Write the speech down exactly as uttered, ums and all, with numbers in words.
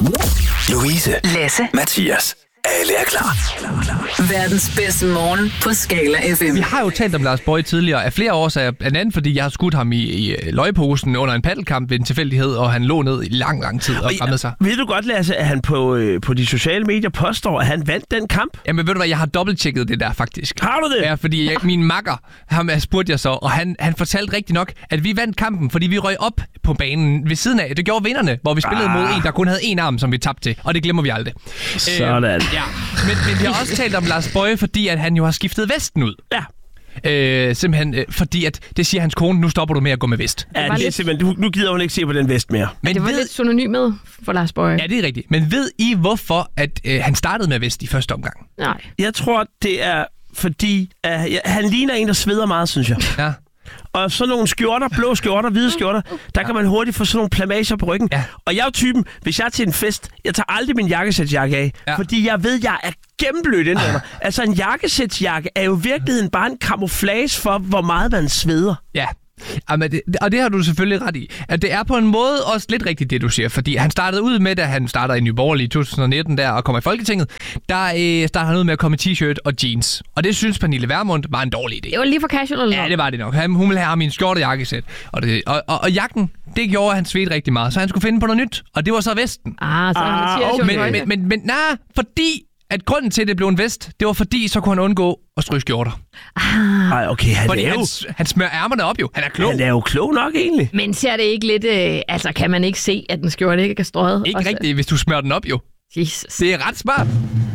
Louise, Lasse, Mathias. Alle er klar. verdens bedste morgen på Skala F M. Vi har jo talt om Lars Boje tidligere af flere årsager, blandt andet fordi jeg har skudt ham i, i løgposen under en paddelkamp ved en tilfældighed, og han lå ned i lang, lang tid og rammede sig. Ved du godt, Lasse, at han på, øh, på de sociale medier påstår, at han vandt den kamp? Jamen ved du hvad, jeg har dobbelttjekket det der faktisk. Har du det? Ja, fordi jeg, min makker, ham spurgte jeg så, og han, han fortalte rigtig nok, at vi vandt kampen, fordi vi røg op på banen ved siden af. Det gjorde vinderne, hvor vi spillede ah. mod en, der kun havde en arm, som vi tabte til, og det glemmer vi aldrig. Sådan. Øh, ja, men, men vi har også talt om Lars Boje, fordi at han jo har skiftet vesten ud. Ja. Øh, simpelthen øh, fordi at det siger hans kone, nu stopper du med at gå med vest. Ja, det er lidt... simpelthen, nu, nu gider hun ikke se på den vest mere. Men det var ved... lidt synonymet for Lars Boje. Ja, det er rigtigt. Men ved I, hvorfor at, øh, han startede med vest i første omgang? Nej. Jeg tror, det er fordi, uh, ja, han ligner en, der sveder meget, synes jeg. Ja. Og sådan nogle skjorter, blå skjorter, hvide skjorter, der kan man hurtigt få sådan nogle plamager på ryggen. Ja. Og jeg er jo typen, hvis jeg er til en fest, jeg tager aldrig min jakkesætsjakke af, ja. fordi jeg ved, jeg er gennemblødt indvendig. Altså en jakkesætsjakke er jo i virkeligheden bare en camouflage for, hvor meget man sveder. Ja. Jamen, det, og det har du selvfølgelig ret i. At det er på en måde også lidt rigtigt, det du siger. Fordi han startede ud med, da han startede i Nye Borgerlige i to tusind nitten der og kom i Folketinget, der øh, startede han ud med at komme i t-shirt og jeans. Og det synes Pernille Vermund var en dårlig idé. Det var lige for casual, eller? Ja, det var det nok. Han, hun ville have ham i en skjorte jakkesæt. Og, det, og, og, og jakken, det gjorde, at han svedte rigtig meget. Så han skulle finde på noget nyt. Og det var så vesten. Ah, så ah, han okay. Men, men, men, men nej, fordi... at grunden til, at det blev en vest, det var fordi, så kunne han undgå at stryge skjorter. Ah. Ej, okay, han fordi er jo... han, han smører ærmerne op jo. Han er klog. Han er jo klog nok, egentlig. Men ser det ikke lidt... Øh, altså, kan man ikke se, at den skjorte ikke er strøget? Ikke rigtigt, hvis du smører den op jo. Jesus. Det er ret smart.